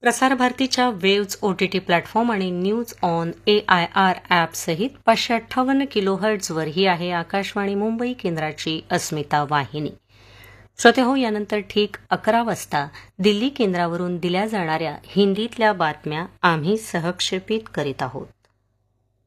प्रसार भारतीच्या waves OTT platform आणि न्यूज ऑन AIR ॲप सहित 558 किलोहर्ट्झवर ही आहे आकाशवाणी मुंबई केंद्राची अस्मिता वाहिनी. श्रोतेहो, यानंतर ठीक 11 वाजता दिल्ली केंद्रावरून दिल्या जाणाऱ्या हिंदीतल्या बातम्या आम्ही सहक्षेपित करीत आहोत.